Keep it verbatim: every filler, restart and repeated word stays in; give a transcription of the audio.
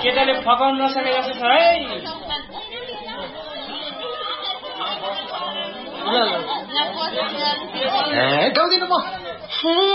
केटाले फकाउन नसकेको छ है ल ल ए गाउँदिन म